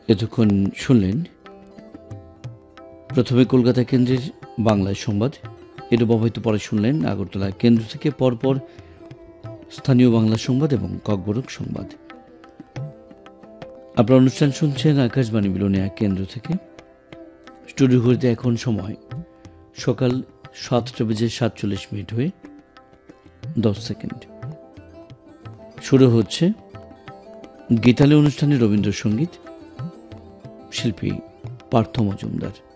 এতক্ষণ শুনলেন প্রথমে কলকাতা কেন্দ্রের বাংলায় সংবাদ, এর ব্যবহৃত পরে শুনলেন আগরতলা কেন্দ্র থেকে পরপর স্থানীয় বাংলা সংবাদ এবং ককবরক সংবাদ। আপনার অনুষ্ঠান শুনছেন আকাশবাণী বিলোনিয়া কেন্দ্র থেকে। স্টুডিও ঘড়িতে এখন সময় সকাল 7:47 হয়ে 10 সেকেন্ড। শুরু হচ্ছে গীতালি অনুষ্ঠানে রবীন্দ্রসঙ্গীত, শিল্পী পার্থ মজুমদার।